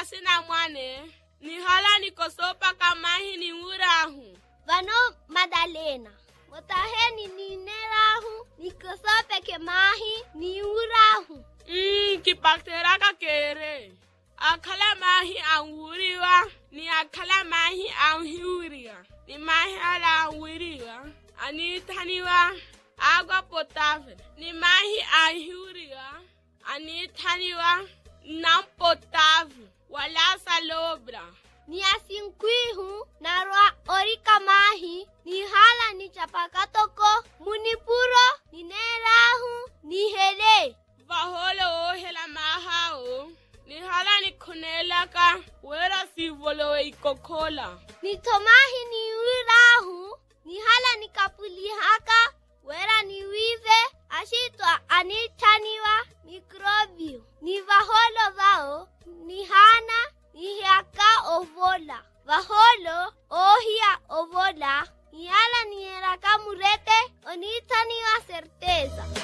sina mwane. Ni hala nikosopa kamahi ni urahu. Vano Madalena. Motaheni ni nerahu. Nikosope kemahi ni urahu. Kipakteraka kere. Akala mahi anwuriwa. Ni akala mahi anhuriwa. Ni mahi ala anwuriwa. Ani taniwa. Agua potable. Ni mahi anhuriwa. Ani taniwa. Não potable. Wala salobra. Ni asinkwihu narwa orika mahi. Ni hala ni chapakatoko. Munipuro ni nerahu ni hele. Vaholo hela mahao. Ni hala ni kunelaka. Wera si volo ikokola. Ni tomahi ni urahu. Ni hala ni kapulihaka. Wera ni wive. Ashitwa anitaniwa mikrobio. Ni vaholo vao. Ni hana. Ni hiaka ovola. Vaholo ohia ovola. Ni hala ni eraka murete. Onitaniwa certeza.